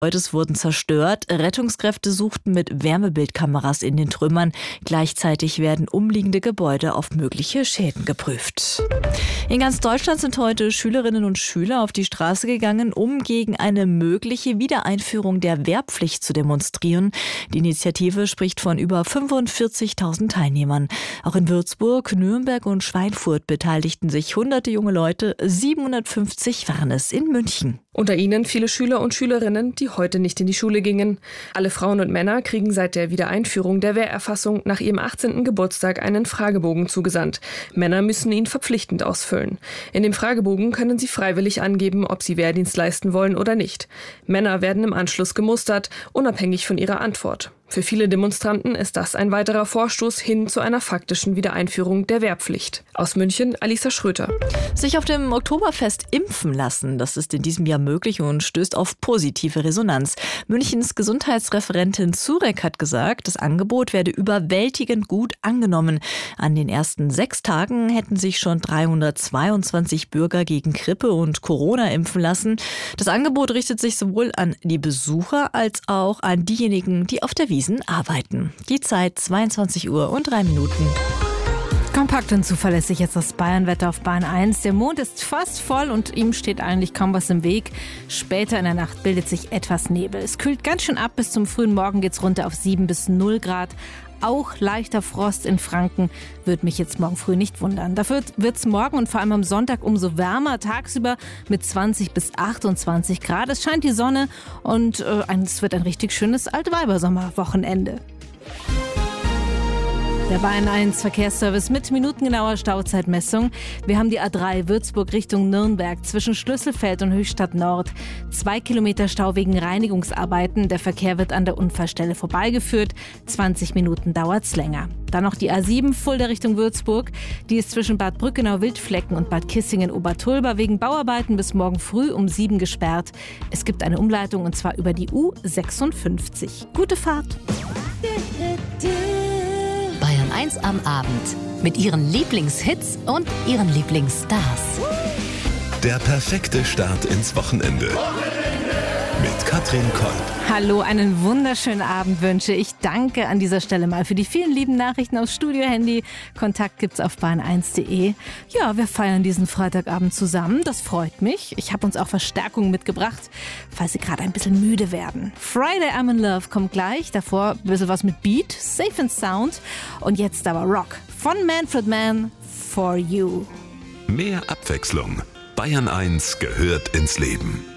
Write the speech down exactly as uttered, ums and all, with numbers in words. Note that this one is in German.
Gebäudes wurden zerstört. Rettungskräfte suchten mit Wärmebildkameras in den Trümmern. Gleichzeitig werden umliegende Gebäude auf mögliche Schäden geprüft. In ganz Deutschland sind heute Schülerinnen und Schüler auf die Straße gegangen, um gegen eine mögliche Wiedereinführung der Wehrpflicht zu demonstrieren. Die Initiative spricht von über fünfundvierzigtausend Teilnehmern. Auch in Würzburg, Nürnberg und Schweinfurt beteiligten sich hunderte junge Leute. siebenhundertfünfzig waren es in München. Unter ihnen viele Schüler und Schülerinnen, die heute nicht in die Schule gingen. Alle Frauen und Männer kriegen seit der Wiedereinführung der Wehrerfassung nach ihrem achtzehnten Geburtstag einen Fragebogen zugesandt. Männer müssen ihn verpflichtend ausfüllen. In dem Fragebogen können sie freiwillig angeben, ob sie Wehrdienst leisten wollen oder nicht. Männer werden im Anschluss gemustert, unabhängig von ihrer Antwort. Für viele Demonstranten ist das ein weiterer Vorstoß hin zu einer faktischen Wiedereinführung der Wehrpflicht. Aus München, Alisa Schröter. Sich auf dem Oktoberfest impfen lassen, das ist in diesem Jahr möglich und stößt auf positive Resonanz. Münchens Gesundheitsreferentin Zurek hat gesagt, das Angebot werde überwältigend gut angenommen. An den ersten sechs Tagen hätten sich schon dreihundertzweiundzwanzig Bürger gegen Grippe und Corona impfen lassen. Das Angebot richtet sich sowohl an die Besucher als auch an diejenigen, die auf der Wiesn arbeiten. Die Zeit zweiundzwanzig Uhr und drei Minuten. Kompakt und zuverlässig jetzt das Bayernwetter auf Bahn eins. Der Mond ist fast voll und ihm steht eigentlich kaum was im Weg. Später in der Nacht bildet sich etwas Nebel. Es kühlt ganz schön ab. Bis zum frühen Morgen geht's runter auf sieben bis null Grad. Auch leichter Frost in Franken wird mich jetzt morgen früh nicht wundern. Dafür wird es morgen und vor allem am Sonntag umso wärmer, tagsüber mit zwanzig bis achtundzwanzig Grad. Es scheint die Sonne und äh, es wird ein richtig schönes Altweibersommerwochenende. Der Bayern eins Verkehrsservice mit minutengenauer Stauzeitmessung. Wir haben die A drei Würzburg Richtung Nürnberg zwischen Schlüsselfeld und Höchstadt Nord. Zwei Kilometer Stau wegen Reinigungsarbeiten. Der Verkehr wird an der Unfallstelle vorbeigeführt. zwanzig Minuten dauert's länger. Dann noch die A sieben Fulda Richtung Würzburg. Die ist zwischen Bad Brückenau-Wildflecken und Bad Kissingen-Obertulba wegen Bauarbeiten bis morgen früh um sieben gesperrt. Es gibt eine Umleitung und zwar über die U sechsundfünfzig. Gute Fahrt! Bayern eins am Abend mit ihren Lieblingshits und ihren Lieblingsstars. Der perfekte Start ins Wochenende. Mit Katrin Kolb. Hallo, einen wunderschönen Abend wünsche ich. Danke an dieser Stelle mal für die vielen lieben Nachrichten aufs Studio-Handy. Kontakt gibt's auf bayern eins punkt de. Ja, wir feiern diesen Freitagabend zusammen. Das freut mich. Ich habe uns auch Verstärkung mitgebracht, falls Sie gerade ein bisschen müde werden. Friday I'm in Love kommt gleich. Davor ein bisschen was mit Beat, Safe and Sound. Und jetzt aber Rock von Manfred Mann, For You. Mehr Abwechslung. Bayern eins gehört ins Leben.